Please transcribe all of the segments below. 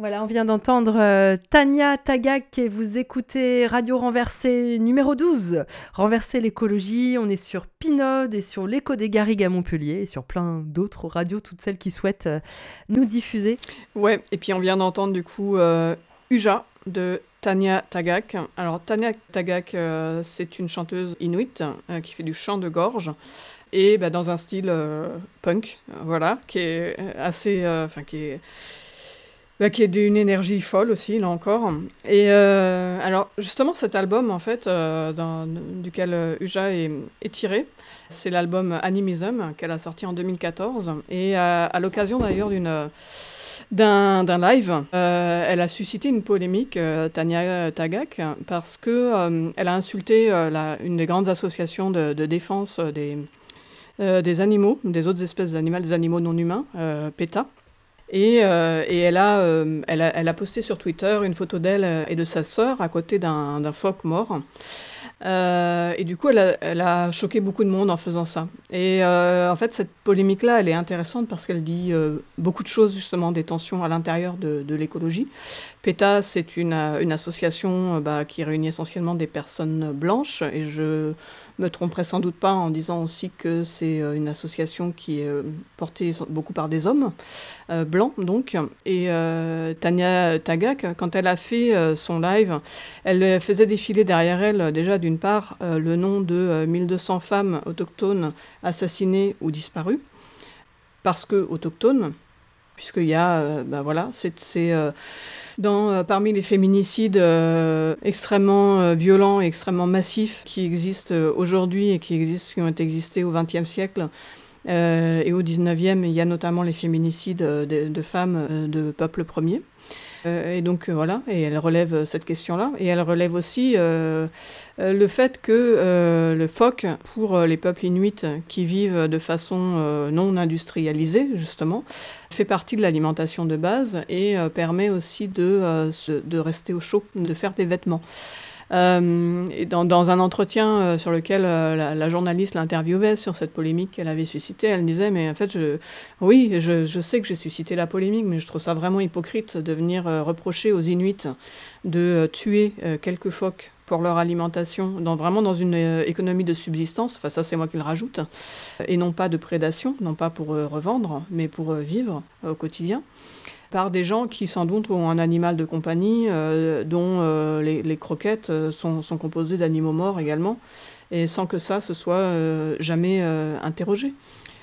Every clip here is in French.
Voilà, on vient d'entendre Tania Tagak et vous écoutez Radio Renversée numéro 12. Renverser l'écologie, on est sur Pinode et sur l'Écho des Garrigues à Montpellier et sur plein d'autres radios, toutes celles qui souhaitent nous diffuser. Ouais, et puis on vient d'entendre du coup Uja de Tania Tagak. Alors Tania Tagak, c'est une chanteuse inuit qui fait du chant de gorge et dans un style punk, voilà, qui est assez, qui est d'une énergie folle aussi, là encore. Et alors, justement, cet album, en fait, duquel Uja est tiré, c'est l'album Animism, qu'elle a sorti en 2014. Et à l'occasion, d'ailleurs, d'un live, elle a suscité une polémique, Tania Tagak, parce que elle a insulté une des grandes associations de défense des animaux, des autres espèces d'animaux, des animaux non humains, PETA. Et elle a posté sur Twitter une photo d'elle et de sa sœur à côté d'un phoque mort. Et du coup, elle a choqué beaucoup de monde en faisant ça. Et en fait, cette polémique-là, elle est intéressante parce qu'elle dit beaucoup de choses, justement, des tensions à l'intérieur de l'écologie. PETA, c'est une association qui réunit essentiellement des personnes blanches, et je me tromperais sans doute pas en disant aussi que c'est une association qui est portée beaucoup par des hommes blancs, donc. Et Tania Tagak, quand elle a fait son live, elle faisait défiler derrière elle, déjà d'une part, le nom de 1200 femmes autochtones assassinées ou disparues, parce que autochtones, puisqu'il y a, parmi les féminicides extrêmement violents et extrêmement massifs qui existent aujourd'hui et qui ont existé au XXe siècle et au XIXe, il y a notamment les féminicides de femmes de peuple premier. Et donc voilà, et elle relève cette question-là. Et elle relève aussi le fait que le phoque, pour les peuples inuits qui vivent de façon non industrialisée, justement, fait partie de l'alimentation de base et permet aussi de rester au chaud, de faire des vêtements. Et dans un entretien sur lequel la journaliste l'interviewait sur cette polémique qu'elle avait suscitée, elle disait, mais en fait, je sais que j'ai suscité la polémique, mais je trouve ça vraiment hypocrite de venir reprocher aux Inuits de tuer quelques phoques pour leur alimentation, vraiment dans une économie de subsistance, enfin ça c'est moi qui le rajoute, et non pas de prédation, non pas pour revendre, mais pour vivre au quotidien, par des gens qui sans doute ont un animal de compagnie dont les croquettes sont composées d'animaux morts également, et sans que ça se soit jamais interrogé.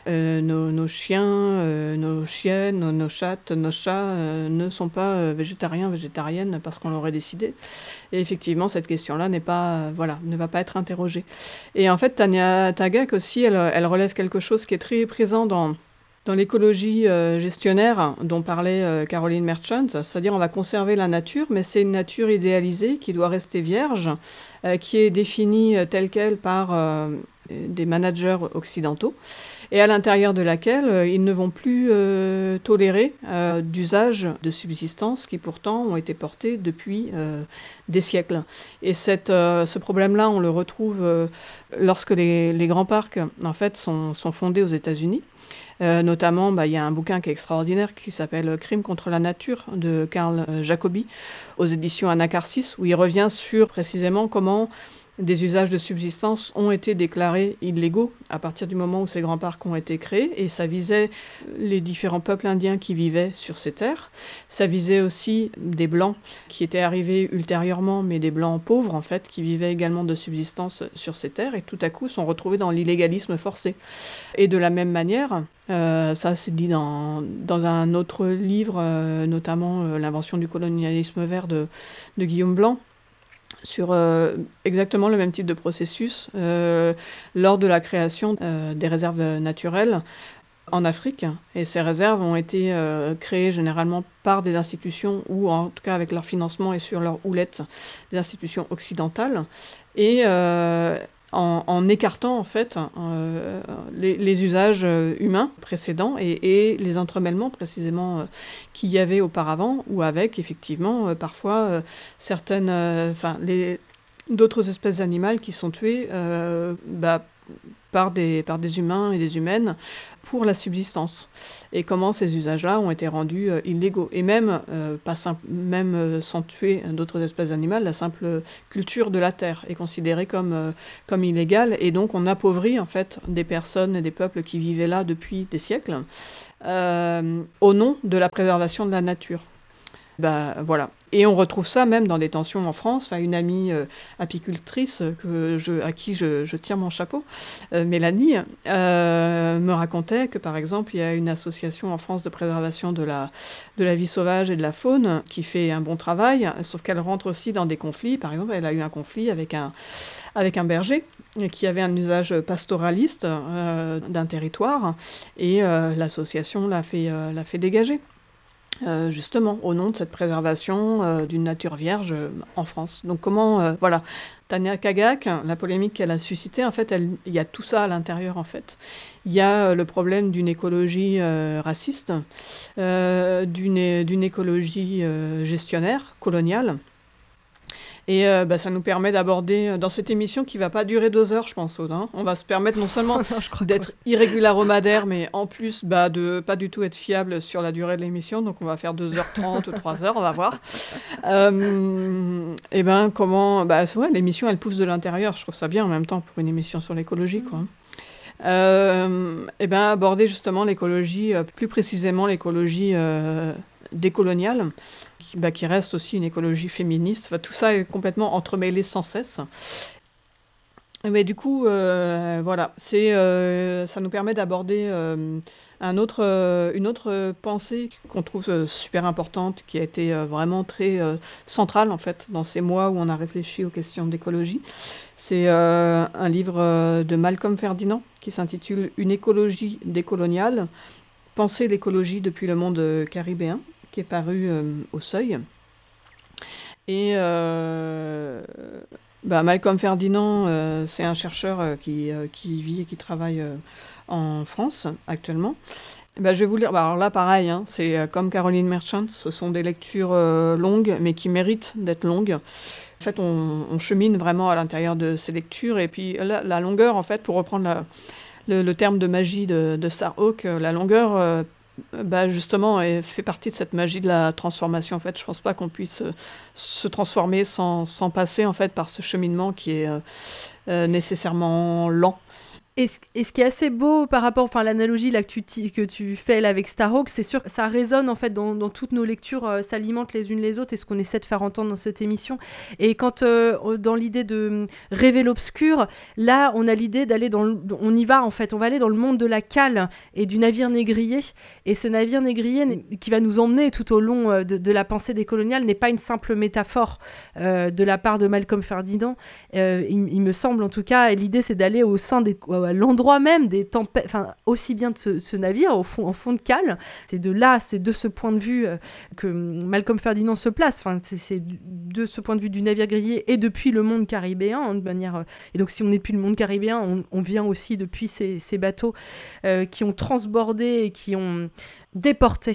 Nos chiens, nos chiennes, nos chattes, nos chats ne sont pas végétariennes parce qu'on l'aurait décidé. Et effectivement, cette question-là ne va pas être interrogée. Et en fait, Tania Tagak aussi, elle relève quelque chose qui est très présent dans l'écologie gestionnaire dont parlait Caroline Merchant, c'est-à-dire on va conserver la nature, mais c'est une nature idéalisée qui doit rester vierge, qui est définie telle qu'elle par des managers occidentaux, et à l'intérieur de laquelle ils ne vont plus tolérer d'usages de subsistance qui pourtant ont été portés depuis des siècles. Et ce problème-là, on le retrouve lorsque les grands parcs en fait, sont fondés aux États-Unis. Notamment, il y a un bouquin qui est extraordinaire qui s'appelle Crime contre la nature de Carl Jacobi aux éditions Anacarsis, où il revient sur précisément comment des usages de subsistance ont été déclarés illégaux à partir du moment où ces grands parcs ont été créés, et ça visait les différents peuples indiens qui vivaient sur ces terres. Ça visait aussi des blancs qui étaient arrivés ultérieurement, mais des blancs pauvres en fait, qui vivaient également de subsistance sur ces terres, et tout à coup sont retrouvés dans l'illégalisme forcé. Et de la même manière, ça c'est dit dans un autre livre, notamment L'invention du colonialisme vert de Guillaume Blanc, sur exactement le même type de processus lors de la création des réserves naturelles en Afrique. Et ces réserves ont été créées généralement par des institutions, ou en tout cas avec leur financement et sur leur houlette, des institutions occidentales. Et en écartant en fait les usages humains précédents et les entremêlements précisément qu'il y avait auparavant, ou avec effectivement parfois certaines d'autres espèces animales qui sont tuées par des humains et des humaines pour la subsistance, et comment ces usages-là ont été rendus illégaux. Et même, sans tuer d'autres espèces animales, la simple culture de la terre est considérée comme illégale, et donc on appauvrit en fait des personnes et des peuples qui vivaient là depuis des siècles, au nom de la préservation de la nature. Voilà. Et on retrouve ça même dans des tensions en France. Enfin, une amie apicultrice à qui je tire mon chapeau, Mélanie, me racontait que, par exemple, il y a une association en France de préservation de la vie sauvage et de la faune qui fait un bon travail, sauf qu'elle rentre aussi dans des conflits. Par exemple, elle a eu un conflit avec un berger qui avait un usage pastoraliste d'un territoire, et l'association l'a fait dégager. Justement, au nom de cette préservation d'une nature vierge en France. Donc voilà, Tanya Kagak, la polémique qu'elle a suscitée, en fait, il y a tout ça à l'intérieur, en fait. Il y a le problème d'une écologie raciste, d'une écologie gestionnaire, coloniale. Et ça nous permet d'aborder, dans cette émission qui ne va pas durer 2 heures, je pense, Aude, hein, on va se permettre non seulement d'être irrégularomadaire, mais en plus de pas du tout être fiable sur la durée de l'émission. Donc on va faire 2h30 ou 3 heures, on va voir. L'émission, elle pousse de l'intérieur. Je trouve ça bien en même temps pour une émission sur l'écologie, quoi. Aborder justement l'écologie, plus précisément l'écologie décoloniale, qui reste aussi une écologie féministe. Enfin, tout ça est complètement entremêlé sans cesse. Mais du coup, voilà, ça nous permet d'aborder une autre pensée qu'on trouve super importante, qui a été vraiment très centrale en fait dans ces mois où on a réfléchi aux questions d'écologie. C'est un livre de Malcolm Ferdinand qui s'intitule « Une écologie décoloniale, penser l'écologie depuis le monde caribéen », qui est paru au Seuil. Et Malcolm Ferdinand, c'est un chercheur qui vit et qui travaille en France actuellement. Je vais vous lire. Alors là, pareil, hein, c'est comme Caroline Merchant, ce sont des lectures longues, mais qui méritent d'être longues. En fait, on chemine vraiment à l'intérieur de ces lectures. Et puis la longueur, en fait, pour reprendre le terme de magie de Starhawk, la longueur... justement, elle fait partie de cette magie de la transformation. En fait, je pense pas qu'on puisse se transformer sans passer en fait par ce cheminement qui est nécessairement lent. Et ce qui est assez beau par rapport, enfin l'analogie là que tu fais là avec Starhawk, c'est sûr que ça résonne en fait dans toutes nos lectures, s'alimentent les unes les autres, et ce qu'on essaie de faire entendre dans cette émission. Et quand dans l'idée de rêver l'obscur, là on a l'idée d'aller on y va en fait, on va aller dans le monde de la cale et du navire négrier. Et ce navire négrier qui va nous emmener tout au long de la pensée décoloniale n'est pas une simple métaphore de la part de Malcolm Ferdinand. Il me semble en tout cas, et l'idée c'est d'aller au sein à l'endroit même des tempêtes, enfin aussi bien de ce navire en fond de cale. C'est de ce point de vue que Malcolm Ferdinand se place. Enfin, c'est de ce point de vue du navire grillé et depuis le monde caribéen, hein, de manière. Et donc, si on est depuis le monde caribéen, on vient aussi depuis ces bateaux qui ont transbordé et qui ont déporté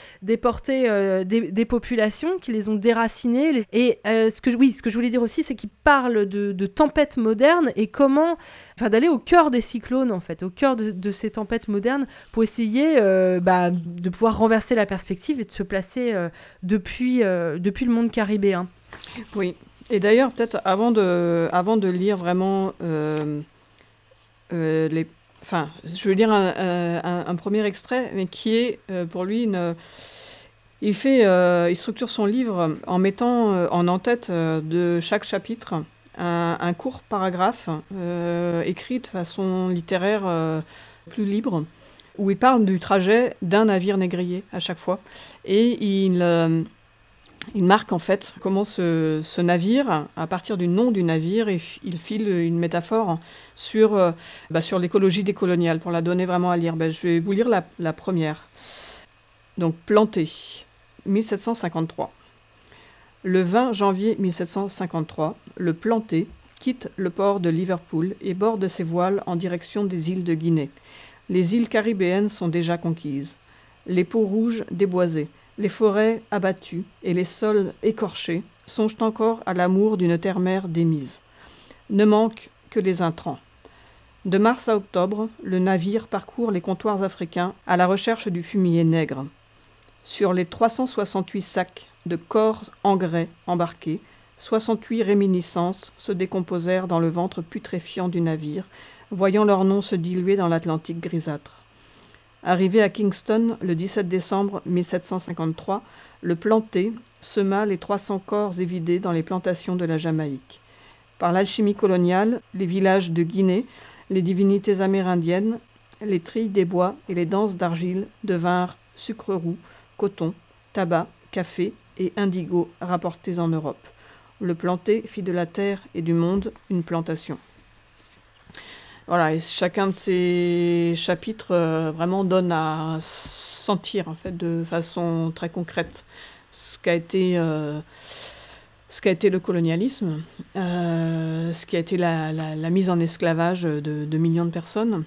des populations, qui les ont déracinées. Et ce que je voulais dire aussi, c'est qu'ils parlent de tempêtes modernes et comment, d'aller au cœur des cyclones, en fait, au cœur de ces tempêtes modernes, pour essayer de pouvoir renverser la perspective et de se placer depuis le monde caribéen. Oui, et d'ailleurs, peut-être avant de lire vraiment je veux dire un premier extrait, mais qui est pour lui il structure son livre en mettant en en-tête de chaque chapitre un court paragraphe écrit de façon littéraire plus libre, où il parle du trajet d'un navire négrier à chaque fois. Et il marque en fait comment ce navire, à partir du nom du navire, il file une métaphore sur l'écologie décoloniale, pour la donner vraiment à lire. Je vais vous lire la première. Donc, Planté, 1753. Le 20 janvier 1753, le Planté quitte le port de Liverpool et borde ses voiles en direction des îles de Guinée. Les îles caribéennes sont déjà conquises. Les peaux rouges déboisées, les forêts abattues et les sols écorchés songent encore à l'amour d'une terre-mère démise. Ne manquent que les intrants. De mars à octobre, le navire parcourt les comptoirs africains à la recherche du fumier nègre. Sur les 368 sacs de corps engrais embarqués, 68 réminiscences se décomposèrent dans le ventre putréfiant du navire, voyant leurs noms se diluer dans l'Atlantique grisâtre. Arrivé à Kingston le 17 décembre 1753, le planté sema les 300 corps évidés dans les plantations de la Jamaïque. Par l'alchimie coloniale, les villages de Guinée, les divinités amérindiennes, les trilles des bois et les danses d'argile devinrent sucre roux, coton, tabac, café et indigo rapportés en Europe. Le planté fit de la terre et du monde une plantation. Voilà, et chacun de ces chapitres vraiment donne à sentir en fait de façon très concrète ce qu'a été le colonialisme, ce qui a été la mise en esclavage de millions de personnes.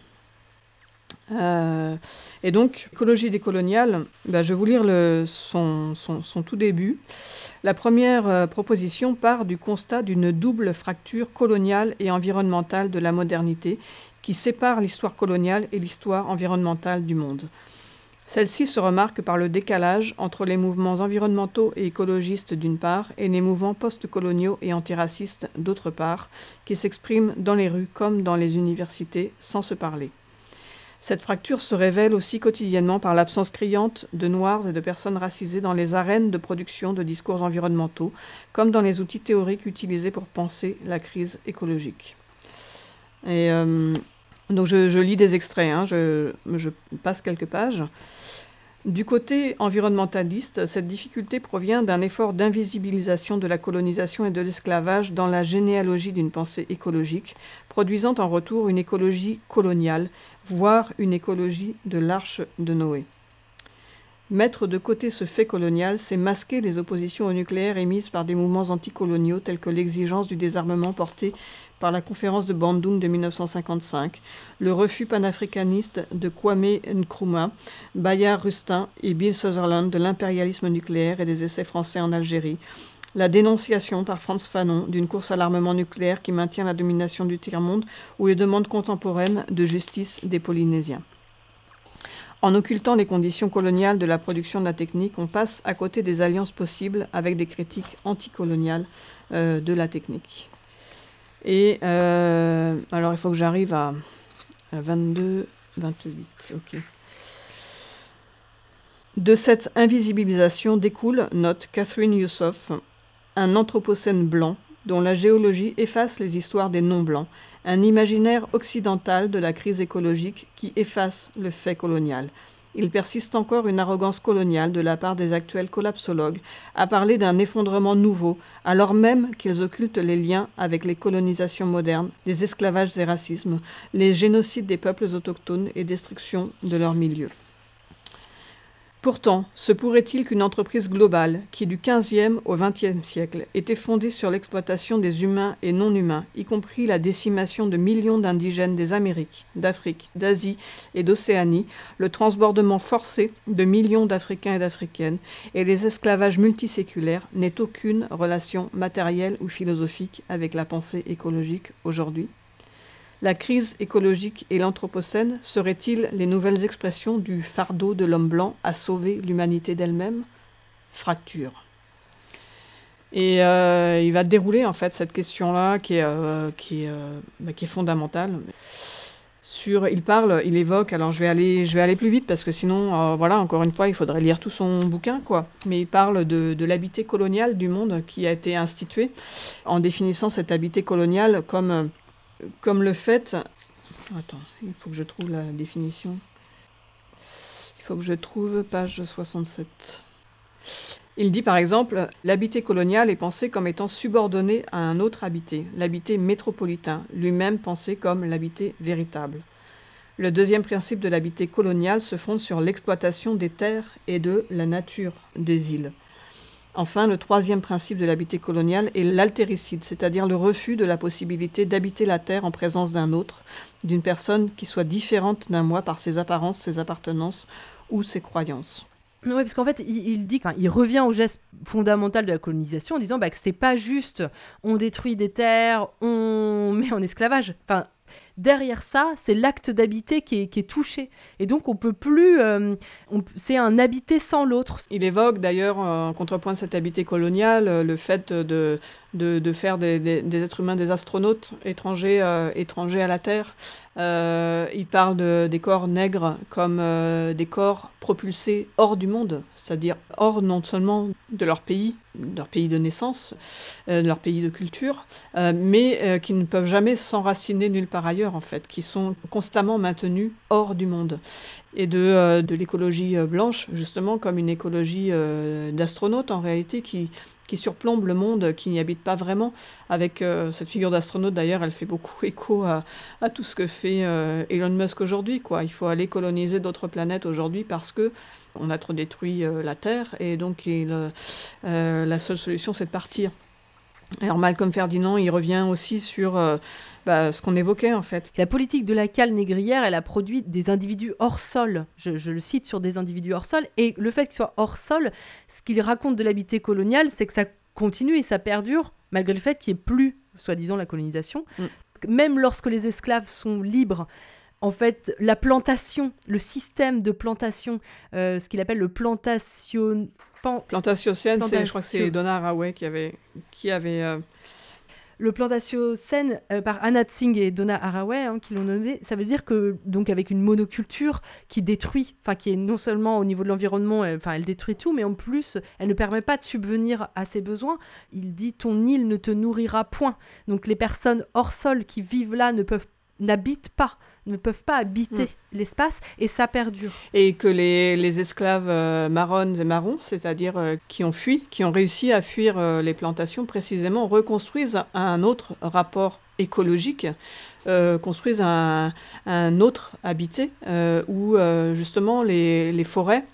Et donc, écologie décoloniale, je vais vous lire son tout début. La première proposition part du constat d'une double fracture coloniale et environnementale de la modernité qui sépare l'histoire coloniale et l'histoire environnementale du monde. Celle-ci se remarque par le décalage entre les mouvements environnementaux et écologistes d'une part et les mouvements post-coloniaux et antiracistes d'autre part, qui s'expriment dans les rues comme dans les universités sans se parler. Cette fracture se révèle aussi quotidiennement par l'absence criante de Noirs et de personnes racisées dans les arènes de production de discours environnementaux, comme dans les outils théoriques utilisés pour penser la crise écologique. Et donc je lis des extraits, je passe quelques pages. Du côté environnementaliste, cette difficulté provient d'un effort d'invisibilisation de la colonisation et de l'esclavage dans la généalogie d'une pensée écologique, produisant en retour une écologie coloniale, voire une écologie de l'arche de Noé. Mettre de côté ce fait colonial, c'est masquer les oppositions au nucléaire émises par des mouvements anticoloniaux tels que l'exigence du désarmement portée par la conférence de Bandung de 1955, le refus panafricaniste de Kwame Nkrumah, Bayard Rustin et Bill Sutherland de l'impérialisme nucléaire et des essais français en Algérie, la dénonciation par Frantz Fanon d'une course à l'armement nucléaire qui maintient la domination du tiers-monde ou les demandes contemporaines de justice des Polynésiens. En occultant les conditions coloniales de la production de la technique, on passe à côté des alliances possibles avec des critiques anticoloniales de la technique. Et alors il faut que j'arrive à 22, 28, ok. De cette invisibilisation découle, note Catherine Youssof, un anthropocène blanc dont la géologie efface les histoires des non-blancs, un imaginaire occidental de la crise écologique qui efface le fait colonial. Il persiste encore une arrogance coloniale de la part des actuels collapsologues à parler d'un effondrement nouveau, alors même qu'ils occultent les liens avec les colonisations modernes, les esclavages et racismes, les génocides des peuples autochtones et destruction de leurs milieux. Pourtant, se pourrait-il qu'une entreprise globale, qui du XVe au XXe siècle était fondée sur l'exploitation des humains et non-humains, y compris la décimation de millions d'indigènes des Amériques, d'Afrique, d'Asie et d'Océanie, le transbordement forcé de millions d'Africains et d'Africaines, et les esclavages multiséculaires, n'aient aucune relation matérielle ou philosophique avec la pensée écologique aujourd'hui? La crise écologique et l'anthropocène seraient-ils les nouvelles expressions du fardeau de l'homme blanc à sauver l'humanité d'elle-même? Fracture. Et il va dérouler en fait cette question-là qui est fondamentale. Il évoque, alors je vais aller plus vite parce que sinon, encore une fois, il faudrait lire tout son bouquin, quoi. Mais il parle de l'habité colonial du monde qui a été institué en définissant cet habité colonial comme le fait... Attends, il faut que je trouve la définition. Il faut que je trouve page 67. Il dit par exemple, l'habité colonial est pensé comme étant subordonné à un autre habité, l'habité métropolitain, lui-même pensé comme l'habité véritable. Le deuxième principe de l'habité colonial se fonde sur l'exploitation des terres et de la nature des îles. Enfin, le troisième principe de l'habité colonial est l'altéricide, c'est-à-dire le refus de la possibilité d'habiter la terre en présence d'un autre, d'une personne qui soit différente d'un moi par ses apparences, ses appartenances ou ses croyances. Oui, parce qu'en fait, il revient au geste fondamental de la colonisation en disant que c'est pas juste on détruit des terres, on met en esclavage. Enfin, derrière ça, c'est l'acte d'habiter qui est touché. Et donc, on peut plus... c'est un habiter sans l'autre. Il évoque d'ailleurs, en contrepoint de cet habité colonial, le fait de faire des êtres humains des astronautes étrangers à la Terre. Il parle des corps nègres comme des corps propulsés hors du monde, c'est-à-dire hors non seulement de leur pays de naissance, de leur pays de culture, mais qui ne peuvent jamais s'enraciner nulle part ailleurs, en fait, qui sont constamment maintenus hors du monde. Et de l'écologie blanche, justement, comme une écologie d'astronautes, en réalité, qui surplombe le monde, qui n'y habite pas vraiment. Avec cette figure d'astronaute, d'ailleurs, elle fait beaucoup écho à tout ce que fait Elon Musk aujourd'hui, quoi. Il faut aller coloniser d'autres planètes aujourd'hui parce que on a trop détruit la Terre, et donc la seule solution, c'est de partir. Alors Malcolm Ferdinand, il revient aussi sur ce qu'on évoquait, en fait. La politique de la cale négrière, elle a produit des individus hors sol. Je le cite, sur des individus hors sol. Et le fait qu'ils soient hors sol, ce qu'il raconte de l'habité colonial, c'est que ça continue et ça perdure, malgré le fait qu'il n'y ait plus, soi-disant, la colonisation. Même lorsque les esclaves sont libres, en fait, la plantation, le système de plantation, ce qu'il appelle le plantatiocène, je crois que c'est Donna Haraway qui avait le plantatiocène par Anat Singh et Donna Haraway, qui l'ont nommé, ça veut dire que, donc, avec une monoculture qui détruit, qui est non seulement au niveau de l'environnement, elle détruit tout, mais en plus, elle ne permet pas de subvenir à ses besoins. Il dit « ton île ne te nourrira point ». Donc les personnes hors sol qui vivent là ne peuvent pas habiter l'espace, et ça perdure. Et que les esclaves marronnes et marrons, c'est-à-dire qui ont réussi à fuir les plantations, précisément, reconstruisent un autre rapport écologique, construisent un autre habité, où justement les forêts,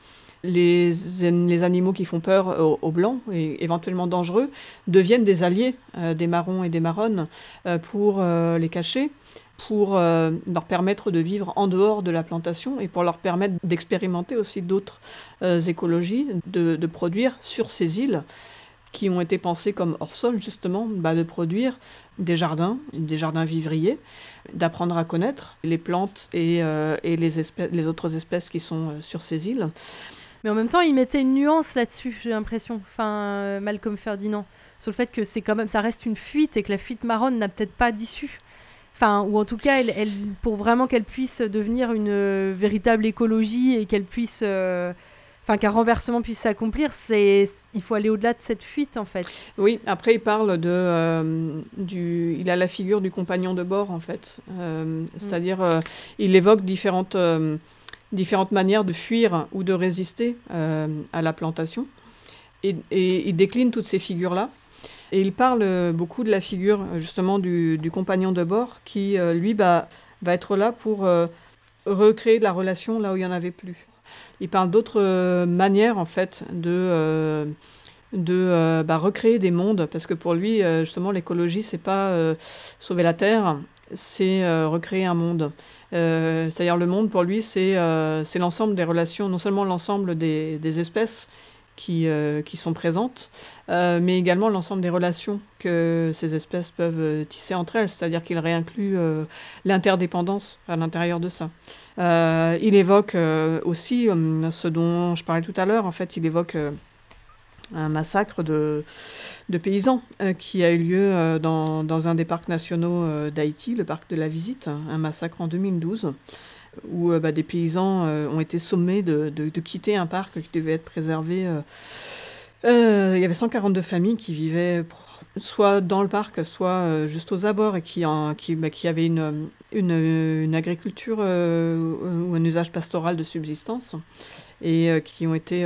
les animaux qui font peur aux Blancs et éventuellement dangereux, deviennent des alliés des marrons et des marronnes pour les cacher, pour leur permettre de vivre en dehors de la plantation et pour leur permettre d'expérimenter aussi d'autres écologies, de produire sur ces îles qui ont été pensées comme hors sol, justement, de produire des jardins vivriers, d'apprendre à connaître les plantes et les autres espèces qui sont sur ces îles. Mais en même temps, il mettait une nuance là-dessus, j'ai l'impression, Malcolm Ferdinand, sur le fait que c'est quand même, ça reste une fuite et que la fuite marronne n'a peut-être pas d'issue. Ou en tout cas, elle, pour vraiment qu'elle puisse devenir une véritable écologie et qu'elle puisse... qu'un renversement puisse s'accomplir, il faut aller au-delà de cette fuite, en fait. Oui, après, il parle il a la figure du compagnon de bord, en fait. C'est-à-dire, il évoque différentes manières de fuir ou de résister à la plantation. Et il décline toutes ces figures-là. Et il parle beaucoup de la figure, justement, du compagnon de bord qui, lui, va être là pour recréer de la relation là où il n'y en avait plus. Il parle d'autres manières, en fait, de recréer des mondes, parce que pour lui, justement, l'écologie, c'est pas sauver la Terre, c'est recréer un monde. C'est-à-dire le monde, pour lui, c'est l'ensemble des relations, non seulement l'ensemble des espèces qui sont présentes, mais également l'ensemble des relations que ces espèces peuvent tisser entre elles, c'est-à-dire qu'il réinclut l'interdépendance à l'intérieur de ça. Il évoque aussi ce dont je parlais tout à l'heure, en fait, il évoque un massacre de paysans qui a eu lieu dans un des parcs nationaux d'Haïti, le parc de la Visite, un massacre en 2012, où des paysans ont été sommés de quitter un parc qui devait être préservé. Il y avait 142 familles qui vivaient soit dans le parc, soit juste aux abords, et qui avaient une agriculture ou un usage pastoral de subsistance, et qui ont été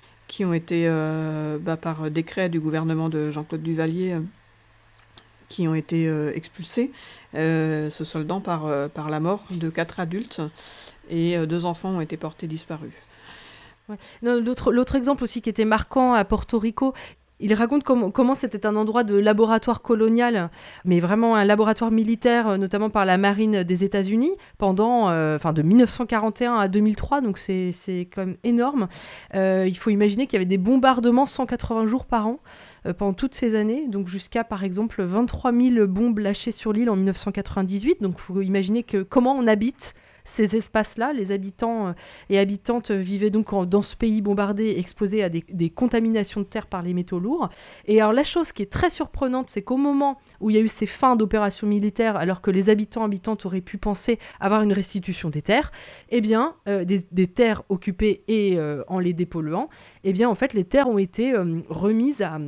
par décret du gouvernement de Jean-Claude Duvalier, qui ont été expulsés, se soldant par la mort de 4 adultes, et 2 enfants ont été portés disparus. Ouais. Non, l'autre exemple aussi qui était marquant à Porto Rico, Il raconte comment c'était un endroit de laboratoire colonial, mais vraiment un laboratoire militaire, notamment par la marine des États-Unis, pendant, de 1941 à 2003, donc c'est quand même énorme. Il faut imaginer qu'il y avait des bombardements 180 jours par an pendant toutes ces années, donc jusqu'à par exemple 23 000 bombes lâchées sur l'île en 1998. Donc il faut imaginer comment on habite ces espaces-là. Les habitants et habitantes vivaient donc dans ce pays bombardé, exposés à des contaminations de terre par les métaux lourds. Et alors la chose qui est très surprenante, c'est qu'au moment où il y a eu ces fins d'opérations militaires, alors que les habitantes auraient pu penser avoir une restitution des terres, eh bien, des terres occupées et en les dépolluant, eh bien, en fait, les terres ont été remises à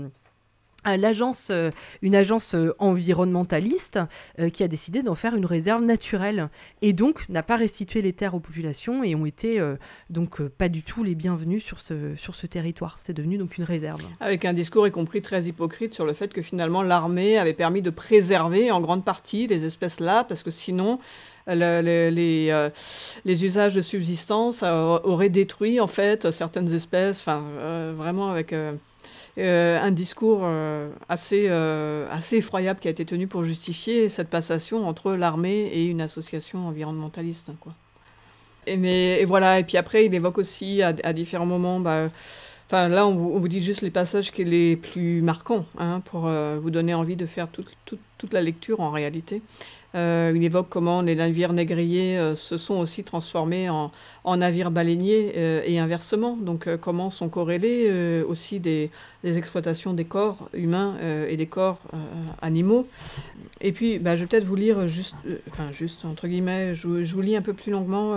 une agence environnementaliste qui a décidé d'en faire une réserve naturelle et donc n'a pas restitué les terres aux populations et ont été pas du tout les bienvenus sur ce territoire. C'est devenu donc une réserve. Avec un discours y compris très hypocrite sur le fait que finalement l'armée avait permis de préserver en grande partie les espèces-là parce que sinon les usages de subsistance auraient détruit en fait certaines espèces, vraiment avec... un discours assez effroyable qui a été tenu pour justifier cette passation entre l'armée et une association environnementaliste, quoi. Et voilà, et puis après, il évoque aussi à différents moments... là, on vous dit juste les passages qui sont les plus marquants, pour vous donner envie de faire toute la lecture en réalité. Il évoque comment les navires négriers se sont aussi transformés en navires baleiniers et inversement. Donc comment sont corrélées aussi des exploitations des corps humains et des corps animaux. Et puis je vais peut-être vous lire juste entre guillemets, je vous lis un peu plus longuement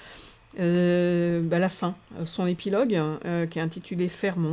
la fin, son épilogue qui est intitulé « Faire monde ».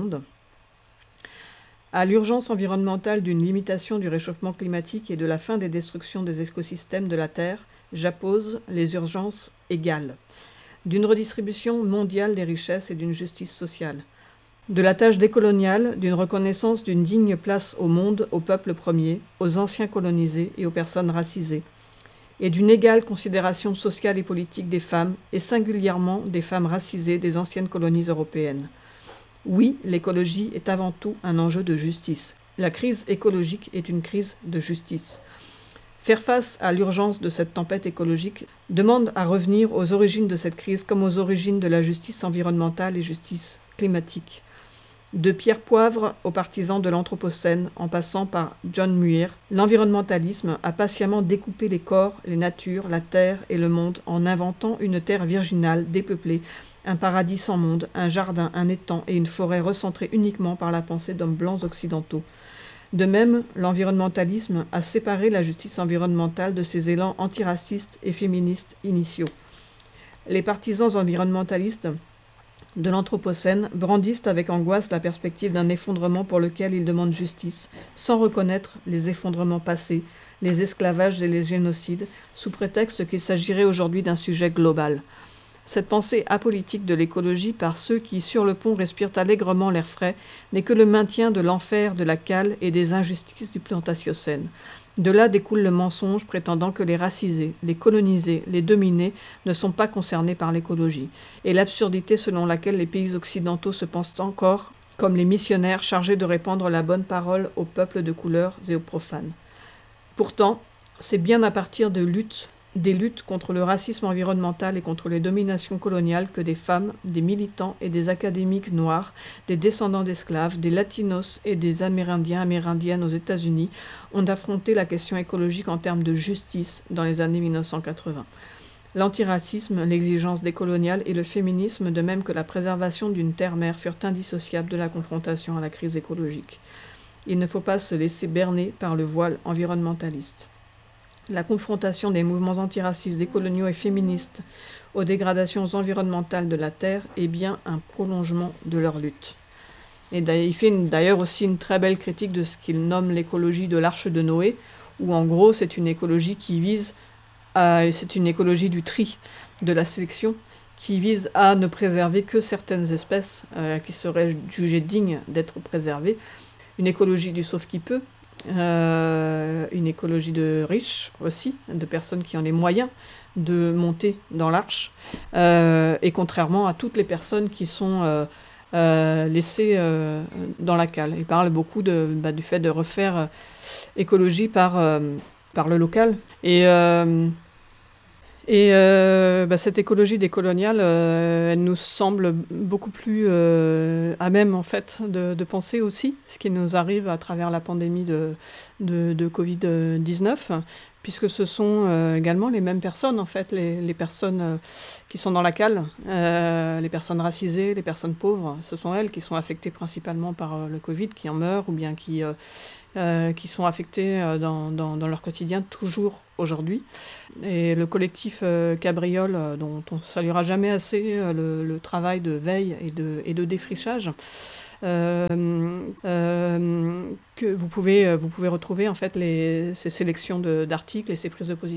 À l'urgence environnementale d'une limitation du réchauffement climatique et de la fin des destructions des écosystèmes de la Terre, j'appose les urgences égales. D'une redistribution mondiale des richesses et d'une justice sociale. De la tâche décoloniale, d'une reconnaissance d'une digne place au monde, aux peuples premiers, aux anciens colonisés et aux personnes racisées. Et d'une égale considération sociale et politique des femmes, et singulièrement des femmes racisées des anciennes colonies européennes. Oui, l'écologie est avant tout un enjeu de justice. La crise écologique est une crise de justice. Faire face à l'urgence de cette tempête écologique demande à revenir aux origines de cette crise comme aux origines de la justice environnementale et justice climatique. De Pierre Poivre aux partisans de l'Anthropocène, en passant par John Muir, l'environnementalisme a patiemment découpé les corps, les natures, la terre et le monde en inventant une terre virginale, dépeuplée, un paradis sans monde, un jardin, un étang et une forêt recentrés uniquement par la pensée d'hommes blancs occidentaux. De même, l'environnementalisme a séparé la justice environnementale de ses élans antiracistes et féministes initiaux. Les partisans environnementalistes de l'Anthropocène brandissent avec angoisse la perspective d'un effondrement pour lequel ils demandent justice, sans reconnaître les effondrements passés, les esclavages et les génocides, sous prétexte qu'il s'agirait aujourd'hui d'un sujet global. Cette pensée apolitique de l'écologie par ceux qui, sur le pont, respirent allègrement l'air frais, n'est que le maintien de l'enfer, de la cale et des injustices du Plantatiocène. De là découle le mensonge prétendant que les racisés, les colonisés, les dominés ne sont pas concernés par l'écologie, et l'absurdité selon laquelle les pays occidentaux se pensent encore comme les missionnaires chargés de répandre la bonne parole aux peuples de couleur et aux profanes. Pourtant, c'est bien à partir des luttes contre le racisme environnemental et contre les dominations coloniales que des femmes, des militants et des académiques noirs, des descendants d'esclaves, des latinos et des amérindiennes aux États-Unis ont affronté la question écologique en termes de justice dans les années 1980. L'antiracisme, l'exigence décoloniale et le féminisme, de même que la préservation d'une terre-mère, furent indissociables de la confrontation à la crise écologique. Il ne faut pas se laisser berner par le voile environnementaliste. La confrontation des mouvements antiracistes, décoloniaux et féministes aux dégradations environnementales de la Terre est bien un prolongement de leur lutte. Et il fait d'ailleurs aussi une très belle critique de ce qu'il nomme l'écologie de l'Arche de Noé, où en gros c'est une écologie c'est une écologie du tri, de la sélection, qui vise à ne préserver que certaines espèces qui seraient jugées dignes d'être préservées, une écologie du sauve qui peut, une écologie de riches aussi, de personnes qui ont les moyens de monter dans l'arche, et contrairement à toutes les personnes qui sont laissés dans la cale. Il parle beaucoup du fait de refaire écologie par le local. Cette écologie décoloniale, elle nous semble beaucoup plus à même en fait de penser aussi ce qui nous arrive à travers la pandémie de Covid-19, puisque ce sont également les mêmes personnes en fait, les personnes qui sont dans la cale, les personnes racisées, les personnes pauvres, ce sont elles qui sont affectées principalement par le Covid, qui en meurent ou bien qui sont affectés dans leur quotidien toujours aujourd'hui. Et le collectif Cabriole, dont on ne saluera jamais assez le travail de veille et de défrichage, que vous pouvez retrouver en fait ces sélections d'articles et ces prises de position